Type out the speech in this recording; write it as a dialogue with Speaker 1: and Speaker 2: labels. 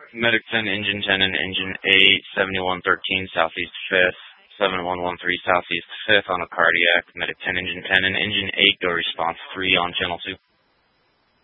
Speaker 1: Medic 10, Engine 10 and Engine 8, 7113 Southeast 5th, 7113 Southeast 5th on a cardiac. Medic 10, Engine 10 and Engine 8, go response 3 on Channel 2.